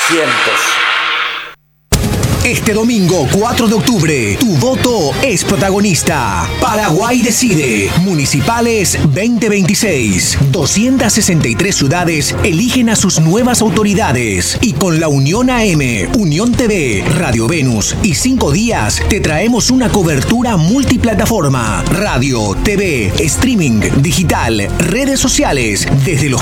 Este domingo 4 de octubre, tu voto es protagonista. Paraguay decide. Municipales 2026. 263 ciudades eligen a sus nuevas autoridades. Y con la Unión AM, Unión TV, Radio Venus y 5 días, te traemos una cobertura multiplataforma. Radio, TV, streaming, digital, redes sociales, desde los